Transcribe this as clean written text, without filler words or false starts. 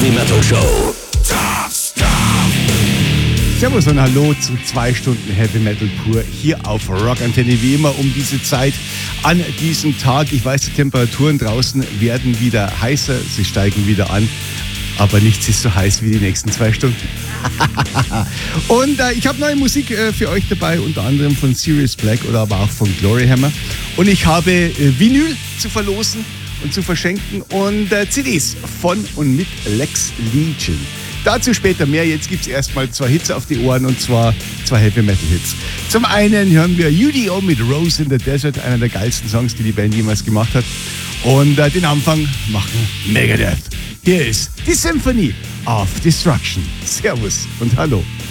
Heavy Metal Show. Servus und hallo zu 2 Stunden Heavy Metal pur hier auf Rock Antenne, wie immer um diese Zeit an diesem Tag. Ich weiß, die Temperaturen draußen werden wieder heißer, sie steigen wieder an, aber nichts ist so heiß wie die nächsten 2 Stunden. Und ich habe neue Musik für euch dabei, unter anderem von Sirius Black oder aber auch von Glory Hammer. Und ich habe Vinyl zu verlosen und zu verschenken und CDs von und mit Lex Legion. Dazu später mehr. Jetzt gibt es erstmal 2 Hits auf die Ohren, und zwar 2 Heavy Metal Hits. Zum einen hören wir UDO mit Rose in the Desert, einer der geilsten Songs, die die Band jemals gemacht hat. Und den Anfang machen Megadeth. Hier ist die Symphony of Destruction. Servus und hallo.